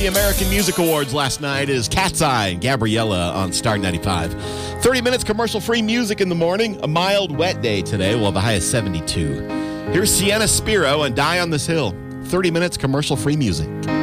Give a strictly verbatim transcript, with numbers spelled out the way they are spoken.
The American Music Awards last night is Cat's Eye and Gabriella on Star ninety-five. thirty minutes commercial-free music in the morning. A mild, wet day today. We'll have a high of seventy-two. Here's Sienna Spiro and Die on This Hill. thirty minutes commercial-free music.